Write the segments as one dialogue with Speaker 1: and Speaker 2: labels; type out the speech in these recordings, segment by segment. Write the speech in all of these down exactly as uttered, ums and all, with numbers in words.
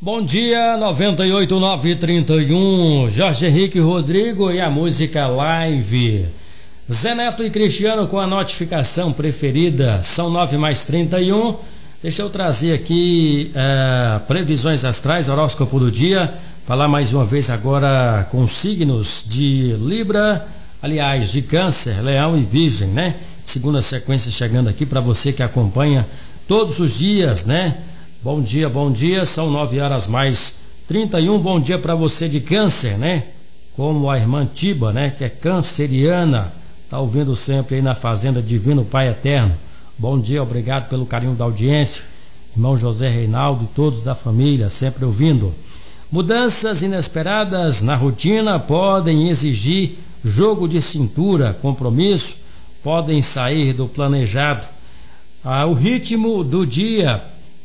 Speaker 1: Bom dia, noventa e oito, nove trinta e um, Jorge Henrique Rodrigo e a música Live. Zé Neto e Cristiano com a notificação preferida, são nove mais trinta e um. Deixa eu trazer aqui uh, previsões astrais, horóscopo do dia, falar mais uma vez agora com signos de Libra, aliás, de Câncer, Leão e Virgem, né? Segunda sequência chegando aqui para você que acompanha todos os dias, né? Bom dia, bom dia, são nove horas mais trinta e um, bom dia para você de Câncer, né? Como a irmã Tiba, né? Que é canceriana, tá ouvindo sempre aí na Fazenda Divino Pai Eterno. Bom dia, obrigado pelo carinho da audiência, irmão José Reinaldo e todos da família, sempre ouvindo. Mudanças inesperadas na rotina podem exigir jogo de cintura, compromisso, podem sair do planejado. Ah, o ritmo do dia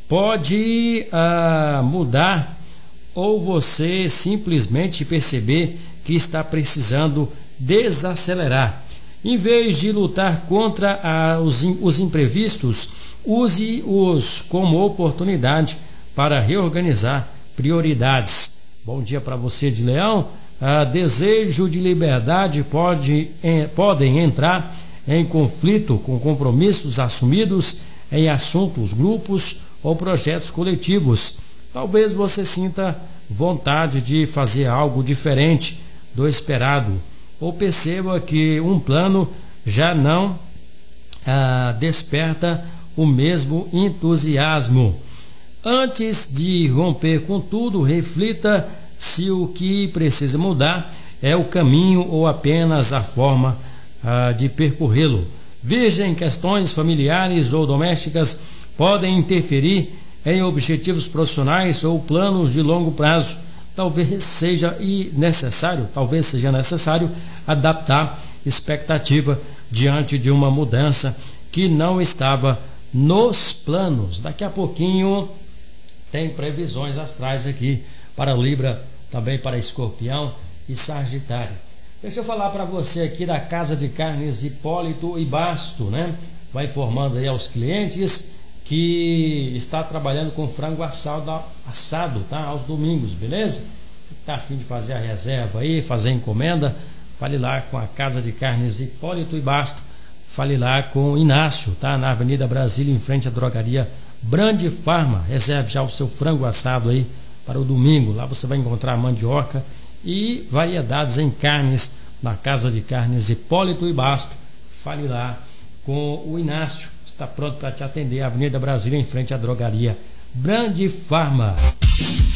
Speaker 1: pode ah, mudar, ou você simplesmente perceber que está precisando desacelerar. Em vez de lutar contra ah, os, os imprevistos, use-os como oportunidade para reorganizar prioridades. Bom dia para você de Leão. Ah, desejo de liberdade pode, em, podem entrar em conflito com compromissos assumidos em assuntos, grupos ou projetos coletivos. Talvez você sinta vontade de fazer algo diferente do esperado, ou perceba que um plano já não ah, desperta o mesmo entusiasmo. Antes de romper com tudo, reflita se o que precisa mudar é o caminho ou apenas a forma ah, de percorrê-lo. Virgem, questões familiares ou domésticas podem interferir em objetivos profissionais ou planos de longo prazo. Talvez seja necessário, talvez seja necessário adaptar expectativa diante de uma mudança que não estava nos planos. Daqui a pouquinho tem previsões astrais aqui para Libra, também para Escorpião e Sagitário. Deixa eu falar para você aqui da Casa de Carnes Hipólito e Basto, né? Vai informando aí aos clientes que está trabalhando com frango assado, assado, tá? Aos domingos, beleza? Você está a fim de fazer a reserva aí, fazer a encomenda, fale lá com a Casa de Carnes Hipólito e Basto, fale lá com o Inácio, tá? Na Avenida Brasília, em frente à drogaria Brande Farma. Reserve já o seu frango assado aí para o domingo. Lá você vai encontrar mandioca e variedades em carnes na Casa de Carnes Hipólito e Basto. Fale lá com o Inácio, está pronto para te atender. Avenida Brasília, em frente à drogaria Brande Farma.